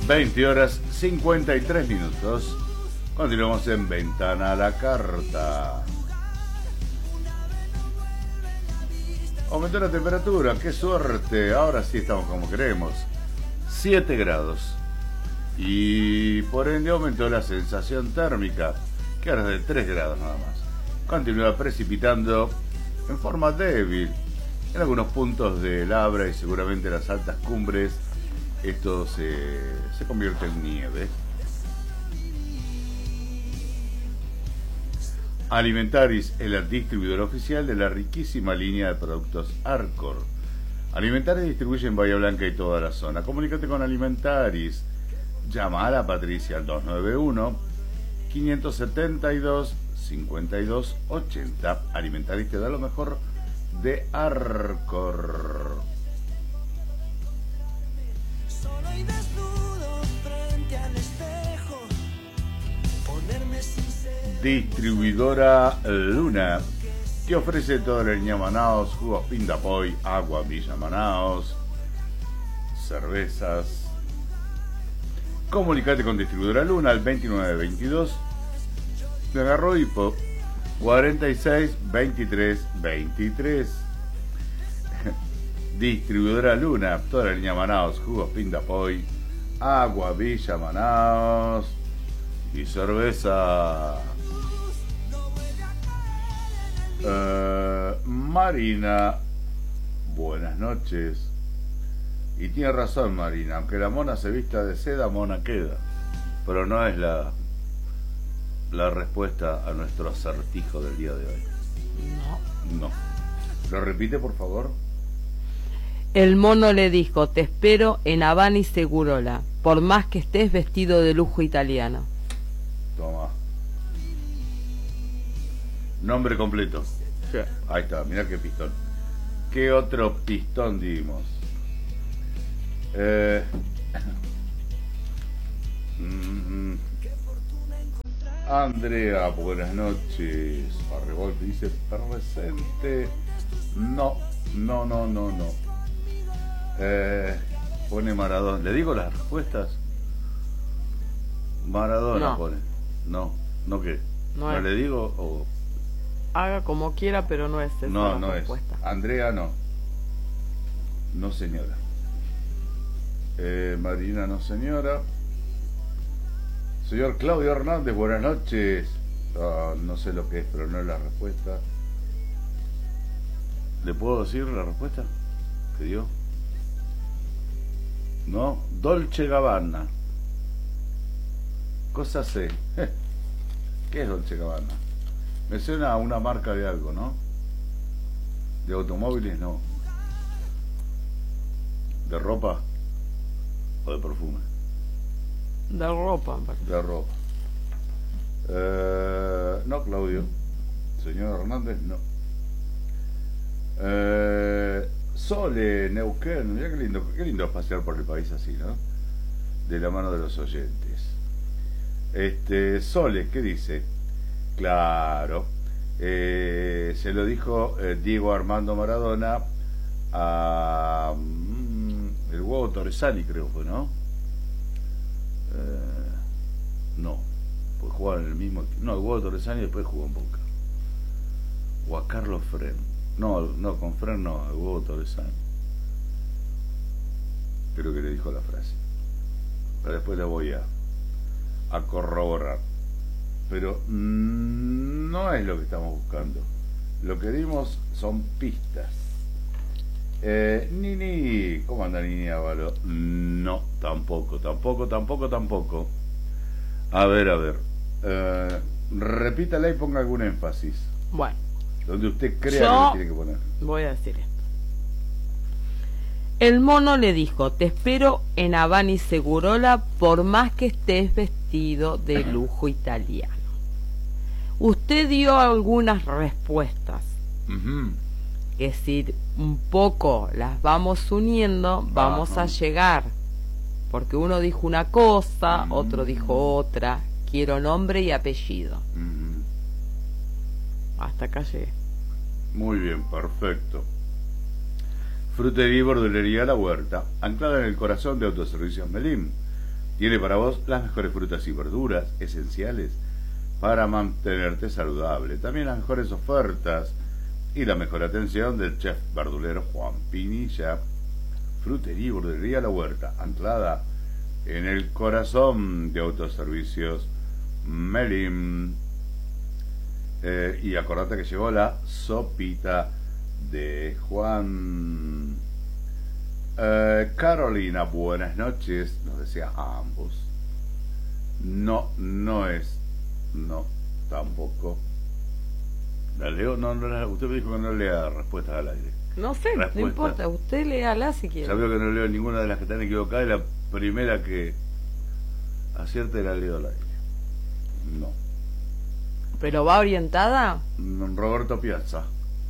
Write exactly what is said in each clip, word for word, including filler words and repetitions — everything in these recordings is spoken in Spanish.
veinte horas cincuenta y tres minutos. Continuamos en Ventana a la Carta. Aumentó la temperatura, qué suerte. Ahora sí estamos como queremos. siete grados. Y por ende aumentó la sensación térmica, que ahora es de tres grados nada más. Continúa precipitando en forma débil en algunos puntos de Labra y seguramente en las altas cumbres. Esto se, se convierte en nieve. Alimentaris es la distribuidora oficial de la riquísima línea de productos Arcor. Alimentaris distribuye en Bahía Blanca y toda la zona. Comunícate con Alimentaris. Llama a la Patricia al dos nueve uno, cinco siete dos, cinco dos ocho cero. Alimentaris te da lo mejor de Arcor. Distribuidora Luna, que ofrece toda la línea Manaos, jugos Pindapoy, agua Villa Manaos, cervezas. Comunicate con Distribuidora Luna al veintinueve veintidós de Garroipo, cuarenta y seis veintitrés veintitrés. Distribuidora Luna, toda la línea Manaos, jugos Pindapoy, agua Villa Manaos y cerveza. Uh, Marina, buenas noches. Y tiene razón Marina, aunque la mona se vista de seda, mona queda. Pero no es la la respuesta a nuestro acertijo del día de hoy. No. No. ¿Lo repite, por favor? El mono le dijo: te espero en Habana y Segurola, por más que estés vestido de lujo italiano. Toma. Nombre completo. Sí. Ahí está, mirá qué pistón. ¿Qué otro pistón dimos? Eh... mm, Andrea, buenas noches. Arrebol te dice presente. No, no, no, no, no. Eh, pone Maradona. ¿Le digo las respuestas? Maradona no. Pone. No, ¿no qué? No, ¿No es. le digo o...? Haga como quiera, pero no es esa No, la no respuesta. es. Andrea no. No señora. Eh, Marina no señora. Señor Claudio Hernández, buenas noches. Oh, no sé lo que es, pero no es la respuesta. ¿Le puedo decir la respuesta que dio? No, Dolce Gabbana. Cosa C. ¿Qué es Dolce Gabbana? Me suena a una marca de algo, ¿no? De automóviles, no. ¿De ropa? ¿O de perfume? De ropa, me parece. De ropa. Eh, no, Claudio. Señor Hernández, no. Eh, Sole, Neuquén. Mirá qué lindo, qué lindo pasear por el país así, ¿no? De la mano de los oyentes. Este, Sole, ¿qué dice? Claro. Eh, se lo dijo eh, Diego Armando Maradona a mm, el huevo Torresani, creo que fue, ¿no? Eh, no, pues jugaban en el mismo. No, el huevo Torresani después jugó en Boca. O a Carlos Fren. No, no, con Fren no, el huevo Torresani. Creo que le dijo la frase. Pero después la voy a, a corroborar. Pero mmm, no es lo que estamos buscando. Lo que dimos son pistas. Eh, Nini, ¿cómo anda Nini Ávalo? No, tampoco, tampoco, tampoco, tampoco. A ver, a ver. Eh, repítala y ponga algún énfasis. Bueno. Donde usted crea Yo que le tiene que poner. Voy a decir esto. El mono le dijo: te espero en Habana y Segurola, por más que estés vestido de lujo italiano. Usted dio algunas respuestas. Uh-huh. Que si un poco las vamos uniendo, vamos Ajá. a llegar. Porque uno dijo una cosa, Uh-huh. otro dijo otra. Quiero nombre y apellido. Uh-huh. Hasta acá llegué. Muy bien, perfecto. Frutería y verdulería La Huerta, anclada en el corazón de Autoservicios Melim. Tiene para vos las mejores frutas y verduras esenciales para mantenerte saludable. También las mejores ofertas y la mejor atención del chef verdulero Juan Pinilla. Frutería y verdulería La Huerta, anclada en el corazón de Autoservicios Melim. Eh, y acordate que llegó la sopita de Juan. Eh, Carolina, buenas noches, nos decía a ambos. No, no es, no, tampoco. ¿La leo? No, no la, usted me dijo que no lea respuestas al aire. No sé, Respuesta. no importa, usted léala si quiere. Ya veo que no leo ninguna de las que están equivocadas y la primera que acierte la leo al aire. No. ¿Pero va orientada? Roberto Piazza.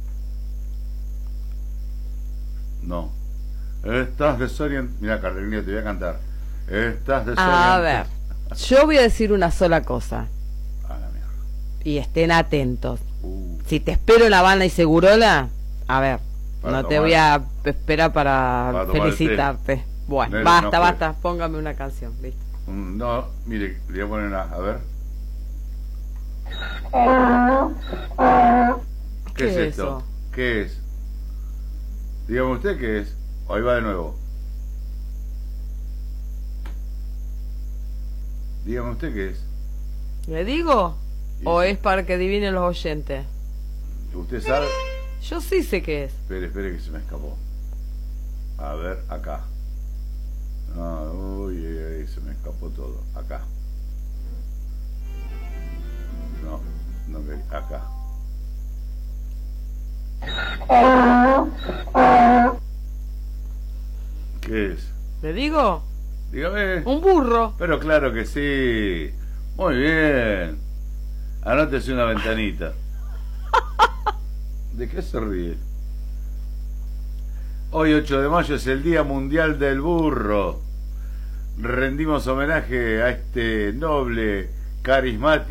No. Estás desorientado. Mira, Carolina, te voy a cantar. Estás desorientado. A ver, yo voy a decir una sola cosa. A la mierda. Y estén atentos. Uh, Si te espero en La Habana y Segurola, a ver, Para no te tomar- voy a esperar para, para tomar el felicitarte. Bueno, Nele, basta, no fue. basta, póngame una canción, listo. un- no, mire, le voy a poner una. A ver. ¿Qué, ¿Qué es es esto? eso? ¿Qué es? Dígame usted qué es. Ahí va de nuevo. Dígame usted qué es. ¿Le digo? Y ¿O sí. es para que adivinen los oyentes? ¿Usted sabe? Yo sí sé qué es. Espere, espere que se me escapó. A ver, acá. Ah, uy, uy, uy, se me escapó todo. Acá. No, no que acá. ¿Qué es? ¿Le digo? Dígame. Un burro. Pero claro que sí. Muy bien. Anótese una ventanita. ¿De qué se ríe? Hoy ocho de mayo es el Día Mundial del Burro. Rendimos homenaje a este noble, carismático